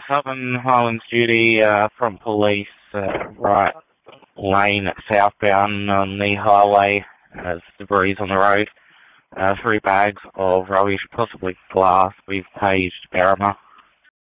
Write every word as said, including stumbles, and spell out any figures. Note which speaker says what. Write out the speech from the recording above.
Speaker 1: Southern Highlands duty uh, from police, uh, right lane southbound on the highway. There's debris on the road. Uh, three bags of rubbish, possibly glass. We've paged Berrima.